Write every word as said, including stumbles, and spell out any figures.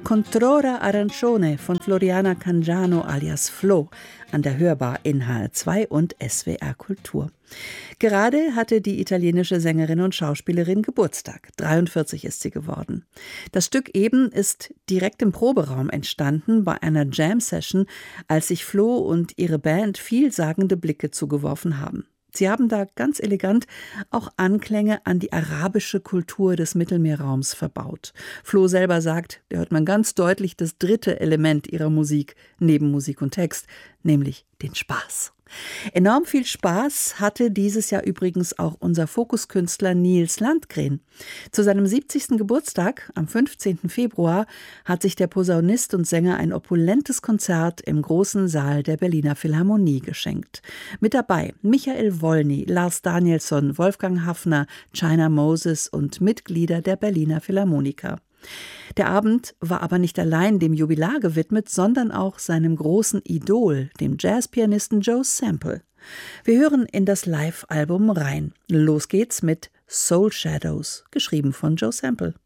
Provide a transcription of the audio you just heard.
Controra Arancione von Floriana Cangiano alias Flo an der Hörbar in H R zwei und S W R Kultur. Gerade hatte die italienische Sängerin und Schauspielerin Geburtstag. dreiundvierzig ist sie geworden. Das Stück eben ist direkt im Proberaum entstanden bei einer Jam-Session, als sich Flo und ihre Band vielsagende Blicke zugeworfen haben. Sie haben da ganz elegant auch Anklänge an die arabische Kultur des Mittelmeerraums verbaut. Flo selber sagt, da hört man ganz deutlich das dritte Element ihrer Musik, neben Musik und Text, nämlich den Spaß. Enorm viel Spaß hatte dieses Jahr übrigens auch unser Fokuskünstler Nils Landgren. Zu seinem siebzigsten Geburtstag am fünfzehnten Februar hat sich der Posaunist und Sänger ein opulentes Konzert im großen Saal der Berliner Philharmonie geschenkt. Mit dabei Michael Wolny, Lars Danielsson, Wolfgang Haffner, China Moses und Mitglieder der Berliner Philharmoniker. Der Abend war aber nicht allein dem Jubilar gewidmet, sondern auch seinem großen Idol, dem Jazzpianisten Joe Sample. Wir hören in das Live-Album rein. Los geht's mit Soul Shadows, geschrieben von Joe Sample.